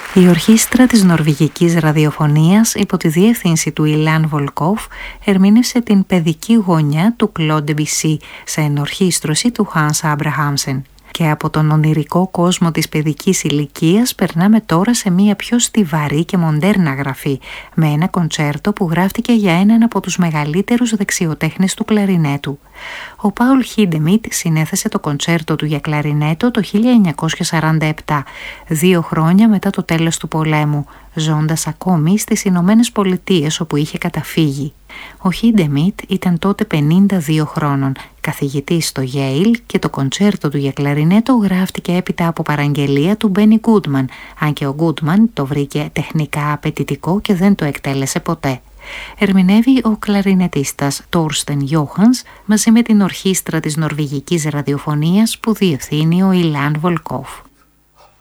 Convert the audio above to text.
Η ορχήστρα της Νορβηγικής Ραδιοφωνίας υπό τη διεύθυνση του Ιλάν Βολκόφ ερμήνευσε την παιδική γωνιά του Κλοντ Ντεμπισί σε ενορχήστρωση του Χάνς Άμπραχάμσεν. Και από τον ονειρικό κόσμο της παιδικής ηλικίας περνάμε τώρα σε μια πιο στιβαρή και μοντέρνα γραφή, με ένα κοντσέρτο που γράφτηκε για έναν από τους μεγαλύτερους δεξιοτέχνες του κλαρινέτου. Ο Πάουλ Χίντεμιτ συνέθεσε το κοντσέρτο του για κλαρινέτο το 1947, 2 χρόνια μετά το τέλος του πολέμου, ζώντας ακόμη στις Ηνωμένες Πολιτείες όπου είχε καταφύγει. Ο Χίντεμιτ ήταν τότε 52 χρόνων, καθηγητής στο Yale, και το κοντσέρτο του για κλαρινέτο γράφτηκε έπειτα από παραγγελία του Μπένι Γκούντμαν, αν και ο Γκούντμαν το βρήκε τεχνικά απαιτητικό και δεν το εκτέλεσε ποτέ. Ερμηνεύει ο κλαρινετίστας Τόρστεν Γιόχανς μαζί με την ορχήστρα της Νορβηγικής Ραδιοφωνίας που διευθύνει ο Ιλάν Βολκόφ.